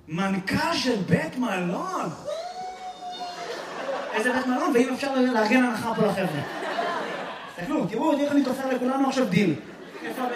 מנכ"ל של בית מלון. איזה בית מלון, ואם אפשר לארגן הנחה פה לחבר'ה. תסתכלו, תראו איך אני תופר לכולנו עכשיו דיל.